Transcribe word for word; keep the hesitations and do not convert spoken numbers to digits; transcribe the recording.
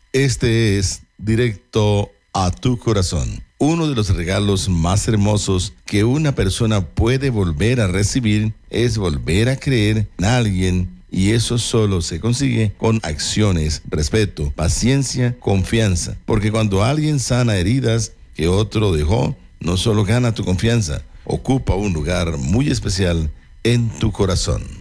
Este es Directo a tu Corazón. Uno de los regalos más hermosos que una persona puede volver a recibir es volver a creer en alguien, y eso solo se consigue con acciones, respeto, paciencia, confianza. Porque cuando alguien sana heridas que otro dejó, no solo gana tu confianza, ocupa un lugar muy especial en tu corazón.